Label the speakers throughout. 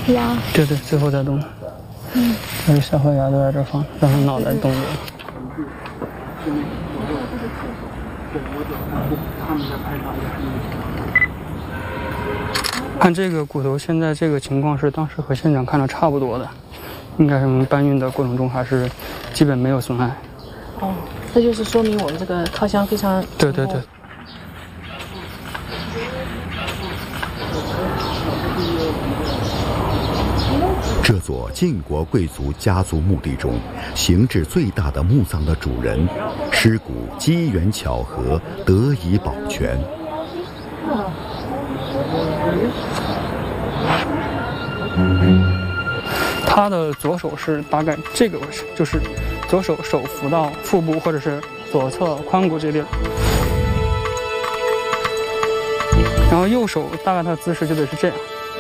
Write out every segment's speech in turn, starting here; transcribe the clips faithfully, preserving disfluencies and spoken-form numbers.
Speaker 1: 牙。
Speaker 2: 对对，最后再动。嗯，所以下颌牙都在这放，让他脑袋动着。看这个骨头，现在这个情况是当时和现场看的差不多的，应该是我们搬运的过程中还是基本没有损害。
Speaker 1: 哦，这就是说明我们这个靠箱非常。
Speaker 2: 对对对。
Speaker 3: 这座晋国贵族家族墓地中，形制最大的墓葬的主人，尸骨机缘巧合得以保全。
Speaker 2: 他的左手是大概这个位置，就是左手手扶到腹部或者是左侧髋骨这地儿，然后右手大概他的姿势就得是这样。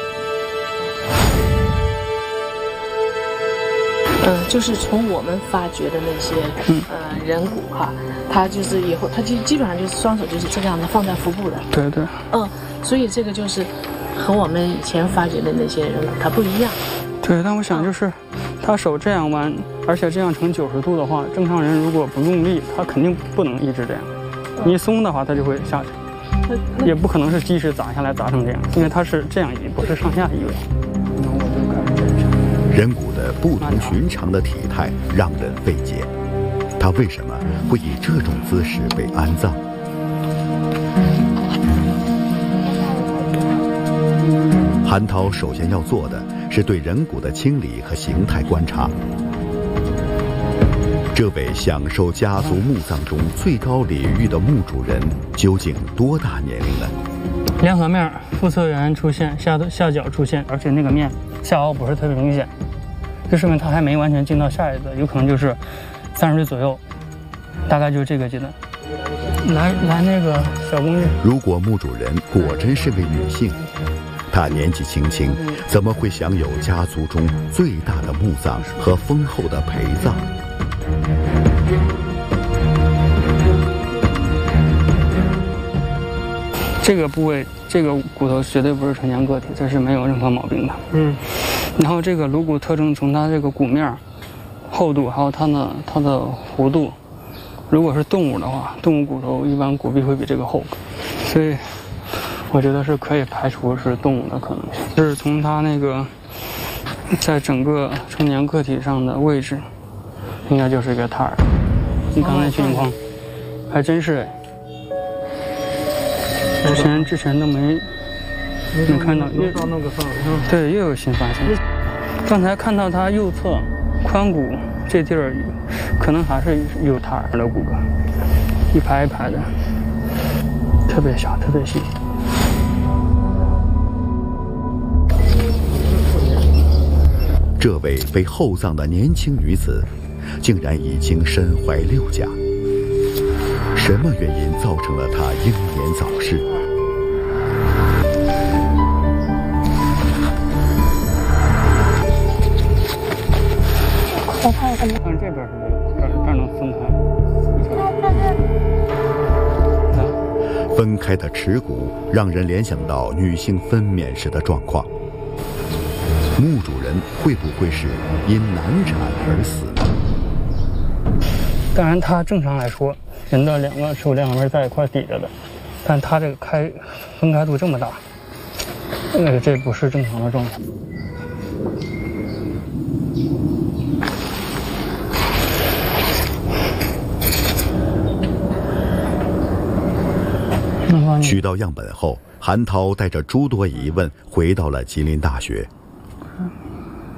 Speaker 1: 呃，就是从我们发掘的那些呃人骨哈，他就是以后他就基本上就是双手就是这样的放在腹部的。
Speaker 2: 对对。
Speaker 1: 嗯，所以这个就是和我们以前发掘的那些人骨它不一样。
Speaker 2: 对，但我想就是他手这样弯，而且这样成九十度的话，正常人如果不用力，他肯定不能一直这样。你一松的话，他就会下去，也不可能是及时砸下来砸成这样，因为他是这样移，不是上下移位。那我就开始这样。
Speaker 3: 人骨的不同寻常的体态让人费解，他为什么会以这种姿势被安葬？韩涛首先要做的是对人骨的清理和形态观察。这位享受家族墓葬中最高礼遇的墓主人究竟多大年龄呢？
Speaker 2: 两颌面腹侧缘出现，下下角出现，而且那个面下凹不是特别明显，这说明他还没完全进到下一个，有可能就是三十岁左右，大概就是这个阶段。来来，那个小工具。
Speaker 3: 如果墓主人果真是位女性，她年纪轻轻，怎么会享有家族中最大的墓葬和丰厚的陪葬？
Speaker 2: 这个部位，这个骨头绝对不是成年个体，这是没有任何毛病的。嗯。然后这个颅骨特征，从它这个骨面厚度，还有它的它的弧度，如果是动物的话，动物骨头一般骨壁会比这个厚，所以我觉得是可以排除是动物的可能性。就是从它那个在整个成年个体上的位置，应该就是一个胎儿。你刚才情况还真是哎。之前之前都没没看到，又到那个上，对，又有新发现。刚才看到它右侧髋骨这地儿，可能还是有胎儿的骨骼，一排一排的，特别小，特别细。
Speaker 3: 这位被厚葬的年轻女子，竟然已经身怀六甲。什么原因造成了她英年早逝？
Speaker 2: 我看看，看这边是这儿，这儿能分
Speaker 3: 开。分开的耻骨让人联想到女性分娩时的状况。墓主人会不会是因难产而死呢？
Speaker 2: 当然，它正常来说，人的两个手两边在一块抵着的，但它这个开分开度这么大，呃，这不是正常的状态。
Speaker 3: 取到样本后，韩涛带着诸多疑问回到了吉林大学。